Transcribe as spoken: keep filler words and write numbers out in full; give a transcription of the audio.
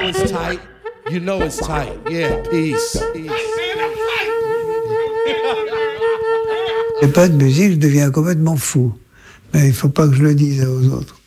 it's tight. You know it's tight. Yeah, peace. peace. Et pas de musique, je deviens complètement fou. Mais il ne faut pas que je le dise aux autres.